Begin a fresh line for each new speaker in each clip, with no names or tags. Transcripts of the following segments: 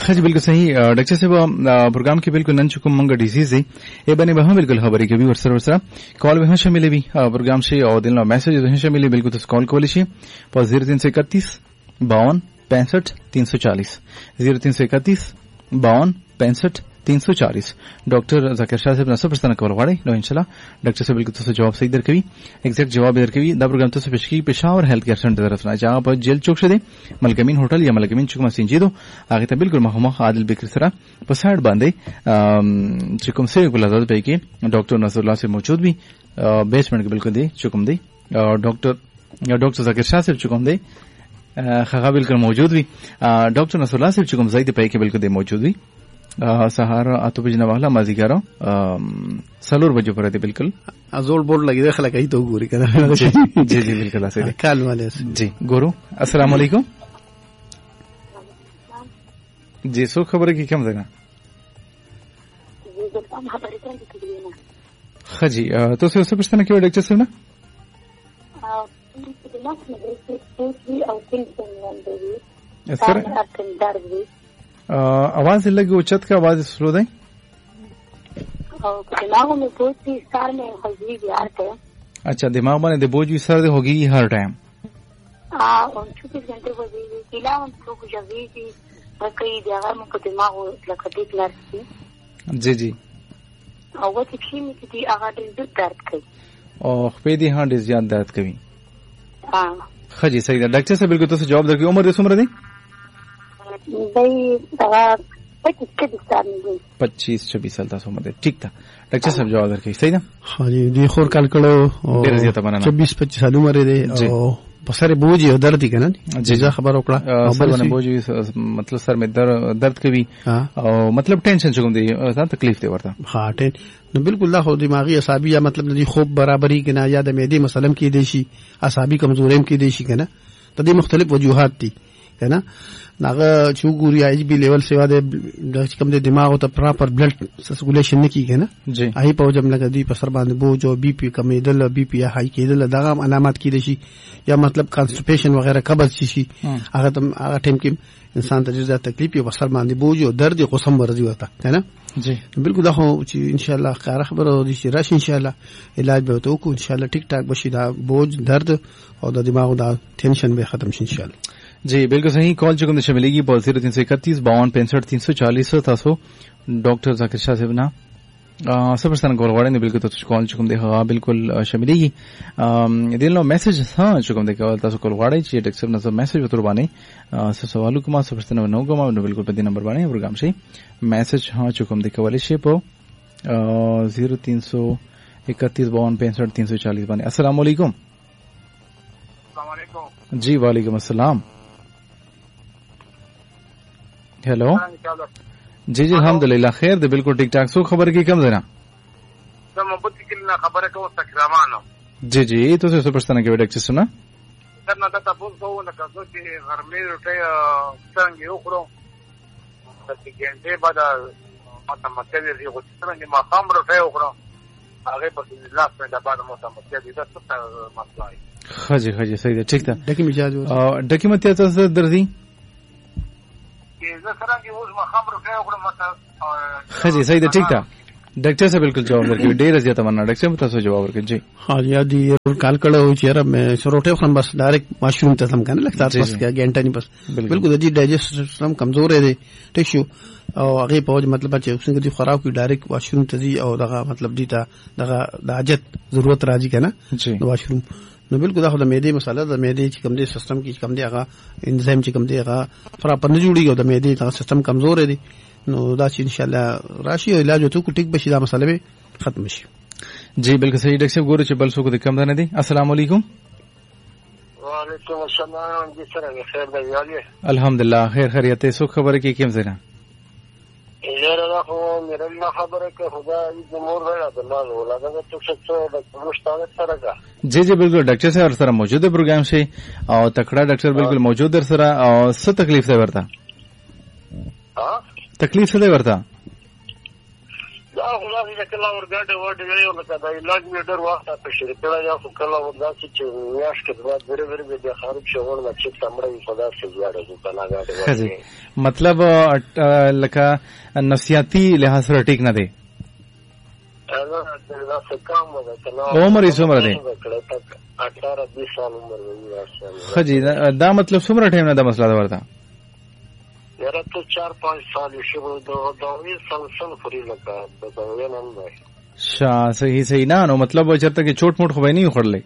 जी बिल्कुल सही डॉक्टर साहब प्रोग्राम के बिल्कुल नन चुकुम मंग डिजीज है ए बने वहां बिल्कुल खबर के भी वर्सर कॉल वहां से मिले भी प्रोग्राम से और दिन मैसेज वहां से मिले बिल्कुल तो कॉल को लिखिए 0331 52 65 340 0331 52 65 340 डॉक्टर जाकिर शाह साहब नसब प्रश्न कॉल वाड़े नो इंशाल्लाह डॉक्टर साहब बिल्कुल तो जवाब सही दर कभी एग्जैक्ट जवाब दर कभी दा प्रोग्राम तो पेशकी पेशावर हेल्थ केयर सेंटर तरफ ना जहां पर जेल चौक से दे मलकमीन होटल या मलकमीन चुकमा सिंजीदो आगे तक बिल्कुल महमा आदिल बिक्र सरा पसाड़ बांधे चुकम से गुलाजाद पे के डॉक्टर नसरुल्लाह से मौजूद भी बेसमेंट के बिल्कुल दे चुकम दे डॉक्टर जाकिर शाह से चुकम दे खगा बिल्कुल मौजूद भी डॉक्टर नसरुल्लाह से चुकम जाइद पे के बिल्कुल दे मौजूद भी सहारा आतो बजना वाला माजिगारो सलूर बजो पर थे बिल्कुल
अजोल बोर्ड लगी दे खला कहीं तो गोरी कर
जी जी जी बिल्कुल ऐसे
काल वाले
जी गुरु अस्सलाम वालेकुम जी सो खबर की क्या देना हाँ जी तो से पूछना क्यों डॉक्टर साहब ना सर आवाज लगी उच्चत का आवाज स्लो दे
दिमाग में बोझ भी सर में होगी हर टाइम
अच्छा दिमाग में बोझ भी सर होगी हर टाइम
24 घंटे होगी किला हम तो कुछ अभी भी कई जगह में को दिमाग लखती क्लास
जी जी
और वो चिकी में किसी आगा दिन दर्द कई
और पेदी हां डिस याद दर्द कभी
हां
हाँ जी सही डॉक्टर से बिल्कुल तो जवाब दर की उम्र दे
भाई
25-26 साल था उम्र ठीक था डॉक्टर साहब जवाब दर की सही ना
हाँ जी देखो कल कलो 24-25 साल उम्र दे और सर बोझ है दर्द ही ना
जी
खबर ओकड़ा
सर बने बोझ मतलब सर में दर्द के भी और मतलब टेंशन चुकम दे तकलीफ दे वर्ता
हाँ टेन बिल्कुल ला हो दिमागी असाबी या मतलब जी खूब बराबरी के ना याद मेदे मसलम की देशी असाबी कमजोरेम की देशी के ना तदी मुख्तलिफ वजूहात थी है ना नागा चूगुरी आईबी लेवल से वादे कम दे दिमाग होता प्रॉपर ब्लड सर्कुलेशन नहीं की है ना
जी
आई पाओ जब लगा दी पसर बांध बो जो बीपी कम इधर बीपी या हाई के इधर दागाम अलामत की देशी या मतलब कॉन्स्टिपेशन वगैरह कब्ज शीशी अगर तुम अगर टाइम की इंसान तजुर्बा तकलीफ या पसर बांध बो जो दर्द कसम मर्जी होता है ना
जी
बिल्कुल देखो इंशाल्लाह कार खबर हो दी रश इंशाल्लाह इलाज भी होता को इंशाल्लाह ठीक ठाक बशीदा बोझ दर्द और दिमाग दा टेंशन भी खत्म इंशाल्लाह
जी बिल्कुल सही कॉल चुकम दिशा मिलेगी 0331 52 65 340 तासो डॉक्टर जाकिर शाह साहब ना सब स्थान कॉल वाड़े ने बिल्कुल तो कॉल चुकम दे हाँ बिल्कुल शमिलेगी दिन लो मैसेज हाँ चुकम दे तासो कॉल वाड़े चाहिए टेक्स्ट ना सब मैसेज उतर बाने सब सवालों को मा सब स्थान नौ को मा बिल्कुल पति नंबर बाने प्रोग्राम से मैसेज हाँ चुकम दे वाले शेप हो 0331 52 65 340 बाने अस्सलाम वालेकुम जी वालेकुम अस्सलाम हेलो जी जी अल्हम्दुलिल्लाह खैर दे बिल्कुल ठीक ठाक सो खबर की कम देना
खबर को तकरामानो
जी जी तो से प्रश्न के डॉक्टर सुना
करना था तब को ना कसो कि घर में रोटे संग उखरो तक घंटे बाद मत मत दे को संग में मकाम रोटे उखरो आगे पर लास्ट में बाद मत दे दस मसला है
हाँ जी सही है ठीक था
डकी मिजाज
डकी मत क्या दर्दी हाँ जी सही था ठीक था डॉक्टर से बिल्कुल जवाब करके डेर ज्यादा मना डॉक्टर बता सो जवाब करके जी
हाँ याद ये काल कड़ा हो चेहरा में सरोटे खन बस डायरेक्ट वॉशरूम तक हम कहने लगता बस क्या घंटा नहीं बस बिल्कुल जी डाइजेस्ट सिस्टम कमजोर है ठीक शो और आगे पहुंच मतलब बच्चे उसने कभी खराब की डायरेक्ट वॉशरूम तजी और दगा मतलब दीता दगा दाजत जरूरत राजी का ना वॉशरूम न बिल्कुल दाखिल मेदे मसाला द मेदे ची कमदे सिस्टम की कमदे आगा एंजाइम ची कमदे आगा प्रॉपर न जुड़ी द मेदे का सिस्टम कमजोर है नो दाची इंशाल्लाह राशि और इलाज तो ठीक बशी दा मसले में खत्म बशी
जी बिल्कुल सही डॉक्टर साहब गोरे चबल सो को दिक्कत ना दे अस्सलाम वालेकुम
वालेकुम अस्सलाम जी सर खैर भाई
अल्हम्दुलिल्लाह खैर खैरियत है सो खबर की केम देना
यार देखो मेरे लिए खबर है कि खुदा जमूर है अल्लाह होला का तो सब मुश्ताक सर का
जी जी बिल्कुल डॉक्टर साहब सर मौजूद है प्रोग्राम से और तकड़ा डॉक्टर बिल्कुल मौजूद है सर और सब तकलीफ से वर्ता
हां
तकलीफ से वर्ता
خلاص چې کله ورګاډه وډه یو لکه دا علاج مې ډېر وخت په شریکړه یا خو کله ورځي چې میاش کې بعد ډېر د خارج شوون ما چې تمړې خدا څخه زیاده د بلاګاډه
مطلب لکه نفسیاتی لحاظ سره ټیک نه دی
دا څه کم ده
عمر یې څومره دی
18-20 سال عمر دی
خجی دا مطلب څومره ټایم نه دا مسله ده ورته
یاره ته 4-5 سال شو دا وی سلسل خوري لکه دا وی نن دی
صحیح نه نو مطلب چرته کې چوٹ موټ خو به نه خورلې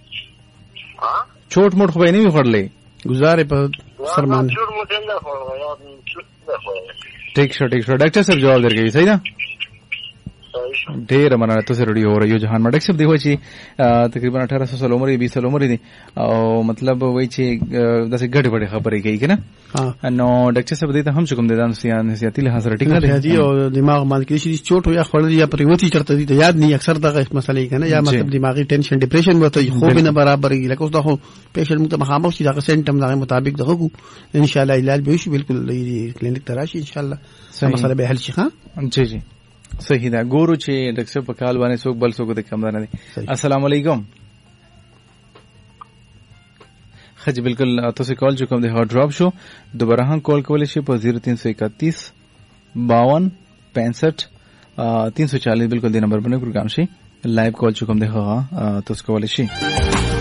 چوٹ موټ خو به نه خورلې
گزارې په فرمان
چوٹ موټ نه خورلې
ٹھیک شو ډاکټر صاحب جواب درکوي صحیح ده ډېر مننه تاسو رډیو اورئ جهان مډک صاحب دی و چې تقریبا 1800 سال عمر 20 سال عمر دي او مطلب وای چې داسې ګډ وډ خبرې کوي کنه نو ډاکټر صاحب دې ته هم کوم د نفسیاتي لحاظ سره ټیک نه
دی او دماغ باندې کې شي چوټ یا خړل یا پریوتی چرته دي یاد نه اکثر دغه مسلې کنه یا مطلب دماغي ټینشن ډیپریشن وته خوب نه برابر لکه اوس دا پیشنټ مت مخامخ شي دغه سیمټم دغه مطابق دغه کو ان شاء الله علاج به شي بالکل کلینیک تراشي ان شاء الله مسله به حل شي ها
جی صحیح ده ګورو چې ډاکټر صاحب په کال باندې څوک بل څوک د کم نه دي السلام علیکم خج بالکل تاسو کال جو کوم د هارد ډراپ شو دوباره هم کال کولای شي په 0331 52 65 340 بالکل د نمبر باندې پروګرام شي لایو کال جو کوم د هغه تاسو کولای شي